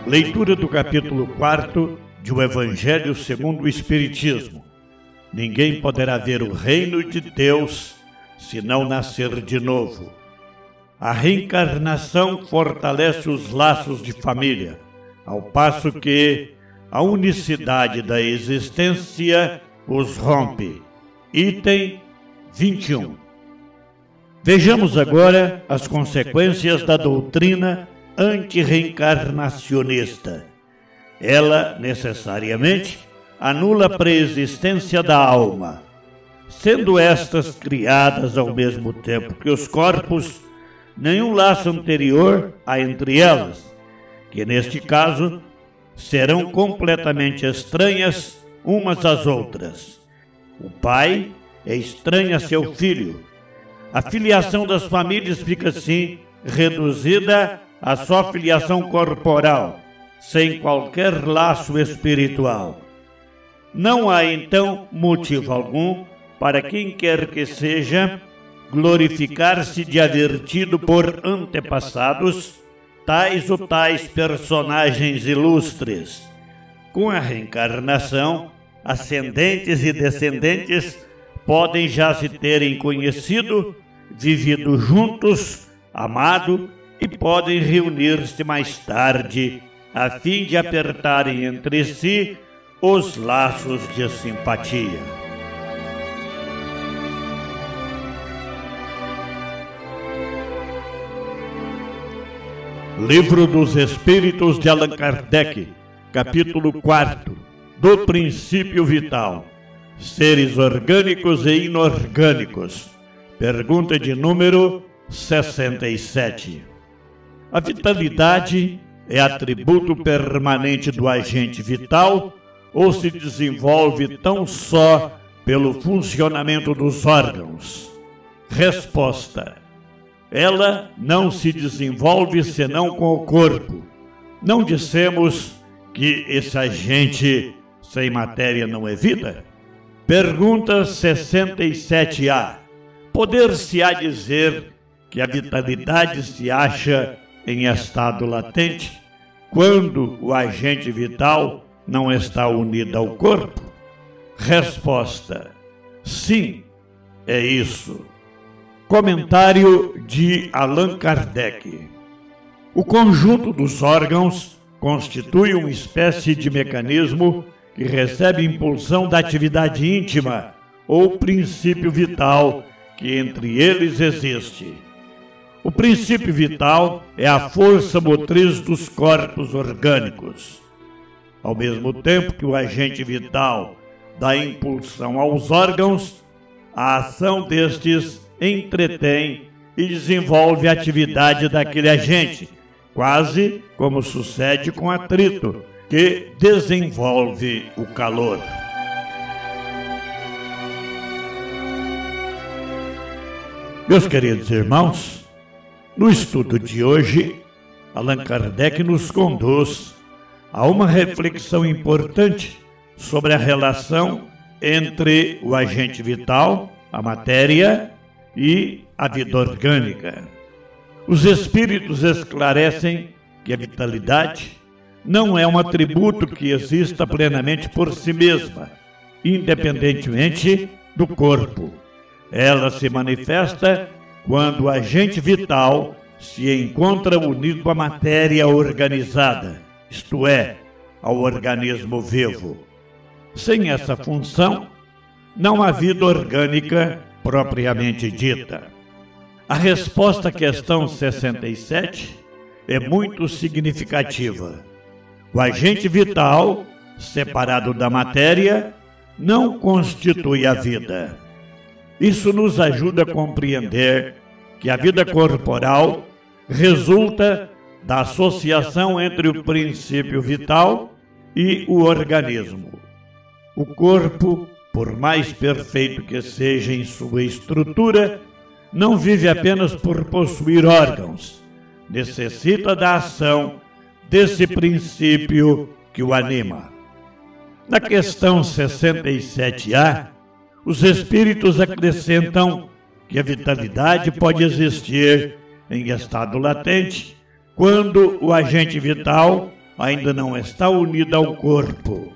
Leitura do capítulo 4 de O Evangelho segundo o Espiritismo. Ninguém poderá ver o reino de Deus se não nascer de novo. A reencarnação fortalece os laços de família, ao passo que a unicidade da existência os rompe. Item 21. Vejamos agora as consequências da doutrina antirreencarnacionista. Ela, necessariamente, anula a preexistência da alma, sendo estas criadas ao mesmo tempo que os corpos, nenhum laço anterior há entre elas, que neste caso serão completamente estranhas umas às outras. O pai é estranho a seu filho. A filiação das famílias fica assim reduzida à só filiação corporal, sem qualquer laço espiritual. Não há então motivo algum para quem quer que seja glorificar-se de haver tido por antepassados tais ou tais personagens ilustres. Com a reencarnação, ascendentes e descendentes podem já se terem conhecido, vivido juntos, amado, e podem reunir-se mais tarde a fim de apertarem entre si os laços de simpatia. Livro dos Espíritos de Allan Kardec, capítulo 4, do princípio vital. Seres orgânicos e inorgânicos. Pergunta de número 67. A vitalidade é atributo permanente do agente vital ou se desenvolve tão só pelo funcionamento dos órgãos? Resposta: ela não se desenvolve senão com o corpo. Não dissemos que esse agente sem matéria não é vida? Pergunta 67A. Poder-se-á dizer que a vitalidade se acha em estado latente quando o agente vital não está unido ao corpo? Resposta: sim, é isso. Comentário de Allan Kardec. O conjunto dos órgãos constitui uma espécie de mecanismo que recebe impulsão da atividade íntima ou princípio vital que entre eles existe. O princípio vital é a força motriz dos corpos orgânicos. Ao mesmo tempo que o agente vital dá impulsão aos órgãos, a ação destes entretém e desenvolve a atividade daquele agente, quase como sucede com atrito, que desenvolve o calor. Meus queridos irmãos, no estudo de hoje, Allan Kardec nos conduz a uma reflexão importante sobre a relação entre o agente vital, a matéria, e a vida orgânica. Os espíritos esclarecem que a vitalidade não é um atributo que exista plenamente por si mesma, independentemente do corpo. Ela se manifesta quando o agente vital se encontra unido à matéria organizada, isto é, ao organismo vivo. Sem essa função, não há vida orgânica propriamente dita. A resposta à questão 67 é muito significativa. O agente vital, separado da matéria, não constitui a vida. Isso nos ajuda a compreender que a vida corporal resulta da associação entre o princípio vital e o organismo. O corpo, por mais perfeito que seja em sua estrutura, não vive apenas por possuir órgãos. Necessita da ação desse princípio que o anima. Na questão 67A, os espíritos acrescentam que a vitalidade pode existir em estado latente quando o agente vital, ainda não está unida ao corpo.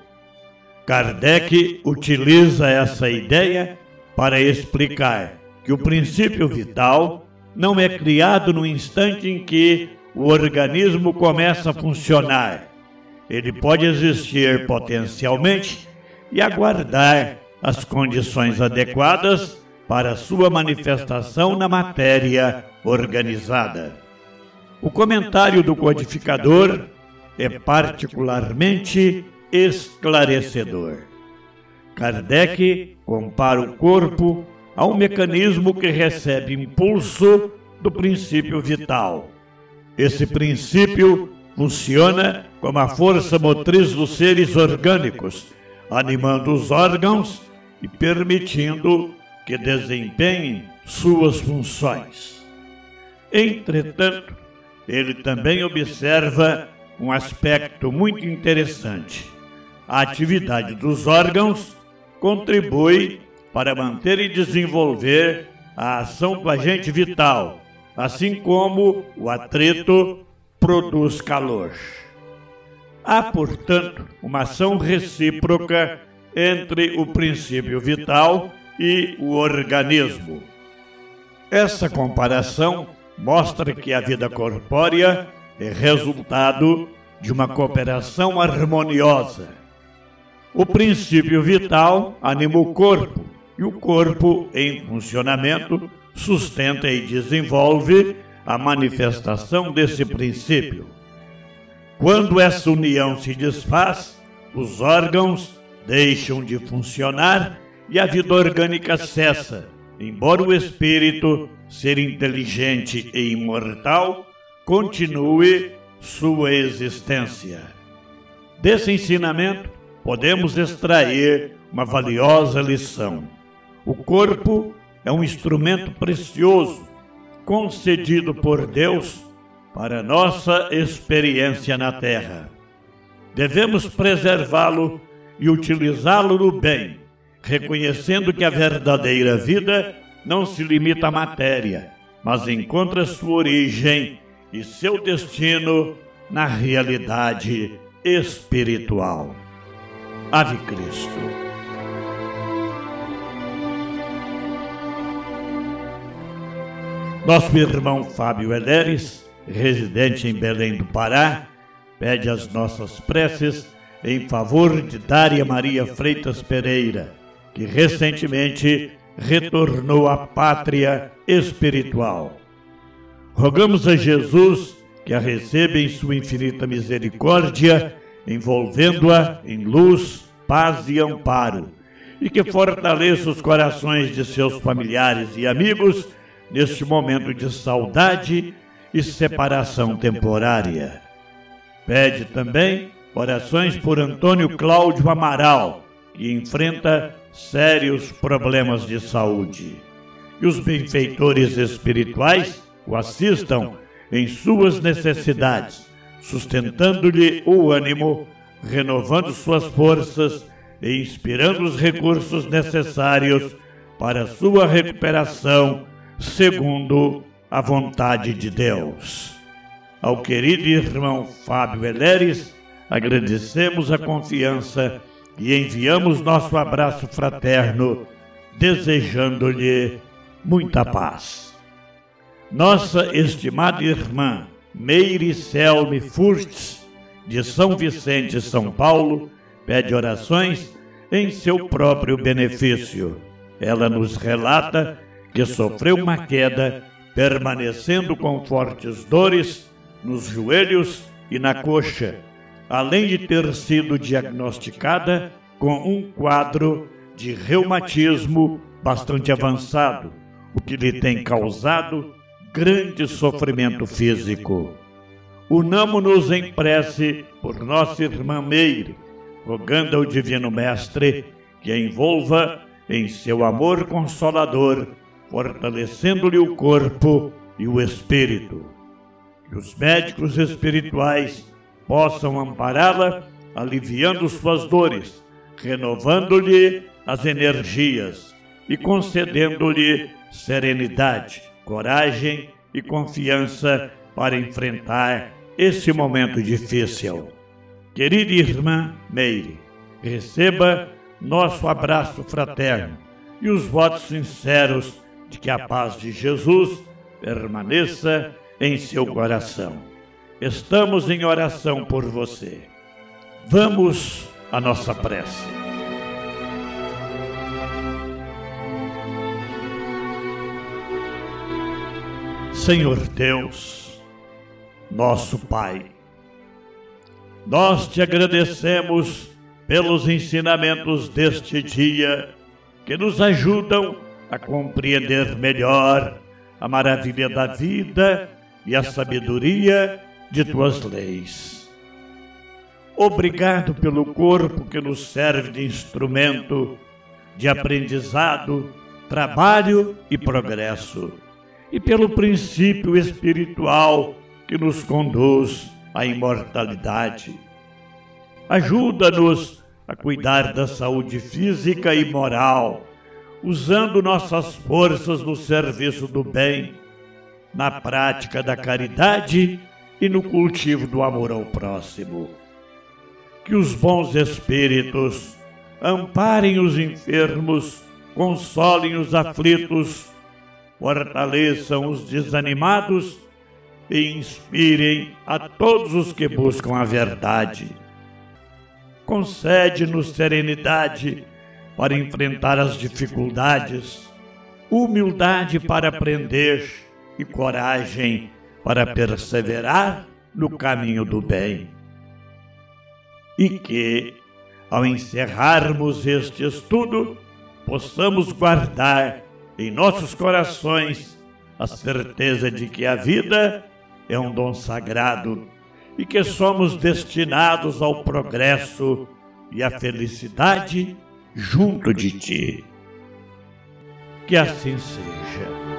Kardec utiliza essa ideia para explicar que o princípio vital não é criado no instante em que o organismo começa a funcionar. Ele pode existir potencialmente e aguardar as condições adequadas para sua manifestação na matéria organizada. O comentário do codificador é particularmente esclarecedor. Kardec compara o corpo a um mecanismo que recebe impulso do princípio vital. Esse princípio funciona como a força motriz dos seres orgânicos, animando os órgãos e permitindo que desempenhem suas funções. Entretanto, ele também observa um aspecto muito interessante. A atividade dos órgãos contribui para manter e desenvolver a ação do agente vital, assim como o atrito produz calor. Há, portanto, uma ação recíproca entre o princípio vital e o organismo. Essa comparação mostra que a vida corpórea é resultado de uma cooperação harmoniosa. O princípio vital anima o corpo, e o corpo, em funcionamento, sustenta e desenvolve a manifestação desse princípio. Quando essa união se desfaz, os órgãos deixam de funcionar e a vida orgânica cessa, embora o espírito, ser inteligente e imortal, continue sua existência. Desse ensinamento, podemos extrair uma valiosa lição. O corpo é um instrumento precioso, concedido por Deus para nossa experiência na Terra. Devemos preservá-lo e utilizá-lo no bem, reconhecendo que a verdadeira vida não se limita à matéria, mas encontra sua origem e seu destino na realidade espiritual. Ave Cristo. Nosso irmão Fábio Elleres, residente em Belém do Pará, pede as nossas preces em favor de Dária Maria Freitas Pereira, que recentemente retornou à pátria espiritual. Rogamos a Jesus que a receba em sua infinita misericórdia, envolvendo-a em luz, paz e amparo, e que fortaleça os corações de seus familiares e amigos neste momento de saudade e separação temporária. Pede também orações por Antônio Cláudio Amaral, que enfrenta sérios problemas de saúde. E os benfeitores espirituais o assistam em suas necessidades, sustentando-lhe o ânimo, renovando suas forças e inspirando os recursos necessários para sua recuperação, segundo a vontade de Deus. Ao querido irmão Fábio Elleres, agradecemos a confiança e enviamos nosso abraço fraterno, desejando-lhe muita paz. Nossa estimada irmã Meire Selme Furtes, de São Vicente, São Paulo, pede orações em seu próprio benefício. Ela nos relata que sofreu uma queda, permanecendo com fortes dores nos joelhos e na coxa, além de ter sido diagnosticada com um quadro de reumatismo bastante avançado, o que lhe tem causado grande sofrimento físico. Unamo-nos em prece por nossa irmã Meire, rogando ao Divino Mestre que a envolva em seu amor consolador, fortalecendo-lhe o corpo e o espírito. Que os médicos espirituais possam ampará-la, aliviando suas dores, renovando-lhe as energias e concedendo-lhe serenidade, coragem e confiança para enfrentar esse momento difícil. Querida irmã Meire, receba nosso abraço fraterno e os votos sinceros de que a paz de Jesus permaneça em seu coração. Estamos em oração por você. Vamos à nossa prece. Senhor Deus, nosso Pai, nós te agradecemos pelos ensinamentos deste dia que nos ajudam a compreender melhor a maravilha da vida e a sabedoria de tuas leis. Obrigado pelo corpo que nos serve de instrumento de aprendizado, trabalho e progresso, e pelo princípio espiritual que nos conduz à imortalidade. Ajuda-nos a cuidar da saúde física e moral, usando nossas forças no serviço do bem, na prática da caridade e no cultivo do amor ao próximo. Que os bons espíritos amparem os enfermos, consolem os aflitos, fortaleçam os desanimados e inspirem a todos os que buscam a verdade. Concede-nos serenidade para enfrentar as dificuldades, humildade para aprender e coragem para perseverar no caminho do bem. E que, ao encerrarmos este estudo, possamos guardar em nossos corações a certeza de que a vida é um dom sagrado e que somos destinados ao progresso e à felicidade junto de ti. Que assim seja.